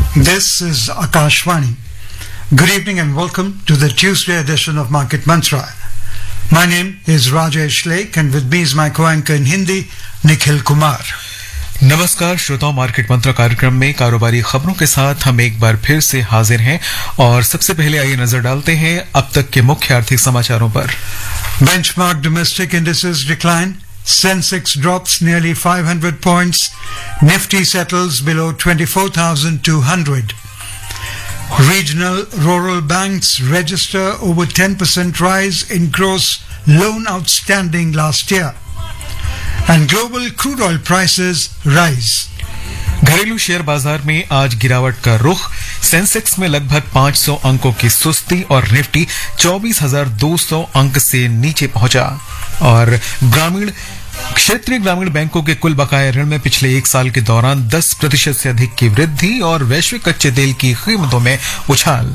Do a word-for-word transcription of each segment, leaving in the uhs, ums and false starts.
This is Akashvani. Good evening and welcome to the Tuesday edition of Market Mantra. My name is Rajesh Lake and with me is my co-anchor in Hindi, Nikhil Kumar. नमस्कार श्रोताओं, market मंत्र कार्यक्रम में कारोबारी खबरों के साथ हम एक बार फिर से हाजिर हैं और सबसे पहले आइए नजर डालते हैं अब तक के मुख्य आर्थिक समाचारों पर। Benchmark domestic indices decline. Sensex drops nearly five hundred points. Nifty settles below twenty-four thousand two hundred. Regional rural banks register over ten percent rise in gross loan outstanding last year. And global crude oil prices rise. घरेलू share बाजार में आज गिरावट का रुख। Sensex में लगभग पाँच सौ अंकों की सुस्ती और निफ्टी चौबीस हजार दो सौ अंक से नीचे पहुंचा। और ग्रामीण क्षेत्रीय ग्रामीण बैंकों के कुल बकाया ऋण में पिछले एक साल के दौरान दस प्रतिशत से अधिक की वृद्धि और वैश्विक कच्चे तेल की कीमतों में उछाल।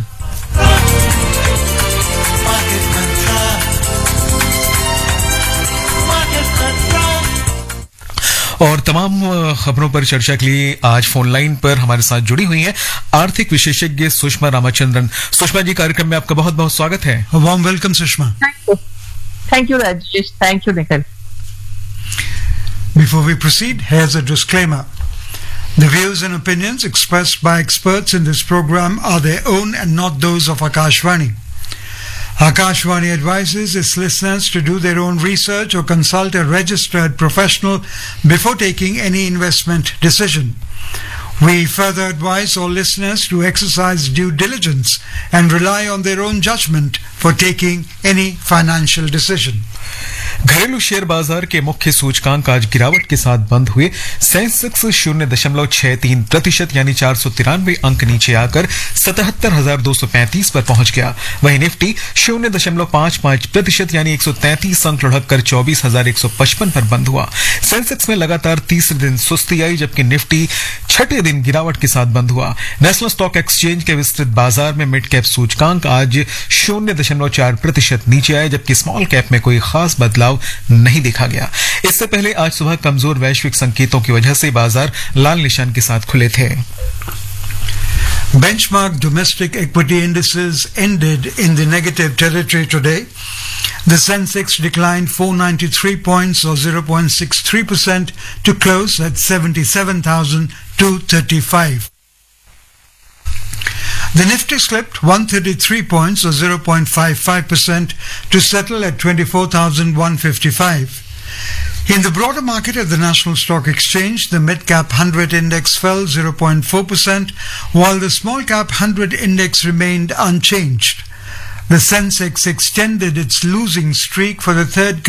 और तमाम खबरों पर चर्चा के लिए आज फोन लाइन पर हमारे साथ जुड़ी हुई हैं आर्थिक विशेषज्ञ सुषमा रामाचंद्रन। सुषमा जी, कार्यक्रम में आपका बहुत बहुत स्वागत है। Warm welcome Sushma. Thank you, Rajesh. Thank you, Nikhil. Before we proceed, here's a disclaimer. The views and opinions expressed by experts in this program are their own and not those of Akashvani. Akashvani advises its listeners to do their own research or consult a registered professional before taking any investment decision. We further advise all listeners to exercise due diligence and rely on their own judgment for taking any financial decision. घरेलू share बाजार के मुख्य सूचकांक आज गिरावट के साथ बंद हुए। सेंसेक्स शून्य दशमलव छह तीन प्रतिशत यानी चार सौ तिरानवे अंक नीचे आकर सतहत्तर हजार दो सौ पैंतीस पर पहुंच गया। वहीं निफ्टी शून्य दशमलव पांच पांच प्रतिशत यानी एक सौ तैंतीस अंक लुढ़क कर चौबीस हजार एक सौ पचपन पर बंद हुआ। सेंसेक्स में लगातार तीसरे दिन सुस्ती आई, जबकि निफ्टी छठे दिन गिरावट के साथ बंद हुआ। नेशनल स्टॉक एक्सचेंज के विस्तृत बाजार में मिड कैप सूचकांक आज शून्य दशमलव चार प्रतिशत नीचे आए, जबकि स्मॉल कैप में कोई खास बदलाव नहीं देखा गया। इससे पहले आज सुबह कमजोर वैश्विक संकेतों की वजह से बाजार लाल निशान के साथ खुले थे। Benchmark domestic equity indices ended in the negative territory today. The Sensex declined four hundred ninety-three points or zero point six three percent to close at seventy-seven thousand two hundred thirty-five. The Nifty slipped one hundred thirty-three points or zero point five five percent to settle at twenty-four thousand one hundred fifty-five. In the broader market at the National Stock Exchange, the mid-cap one hundred index fell zero point four percent, while the small-cap one hundred index remained unchanged. The Sensex extended its losing streak for the third